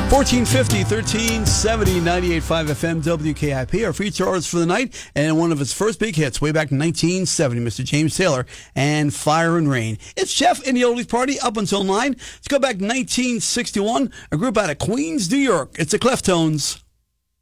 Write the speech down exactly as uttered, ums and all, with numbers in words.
fourteen fifty, thirteen seventy, ninety-eight point five F M W K I P. Our feature artist for the night, and one of his first big hits way back in nineteen seventy, Mister James Taylor and Fire and Rain. It's Jeff in the Oldies Party up until nine. Let's go back to nineteen sixty-one, a group out of Queens, New York. It's the Cleftones.